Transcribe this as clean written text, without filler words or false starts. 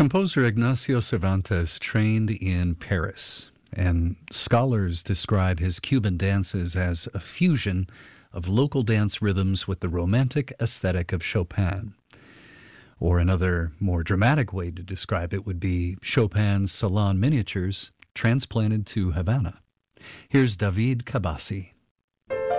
Composer Ignacio Cervantes trained in Paris, and scholars describe his Cuban dances as a fusion of local dance rhythms with the romantic aesthetic of Chopin. Or another, more dramatic way to describe it would be Chopin's salon miniatures transplanted to Havana. Here's David Cabassi.